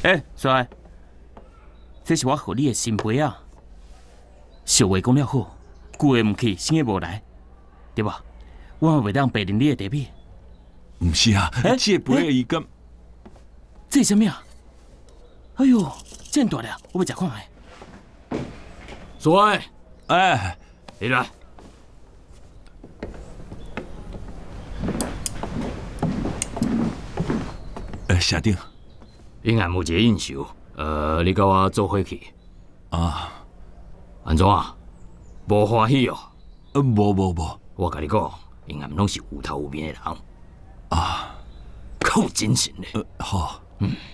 帅，这是我给你的新杯啊。俗话讲了好，旧的唔去，新的无来，对吧？我嘛袂当白认你的茶米。 唔是啊，这杯伊敢？ 这是什么啊？哎呦，这么大了，我要食看下。 帅， 哎， 你来。 社长， 因案有一个应酬，你甲我做伙去。 啊， 安怎啊？无欢喜哦？ 无， 我甲你讲，因案拢是有头有面的人。 啊， 够精神的。 好。 嗯。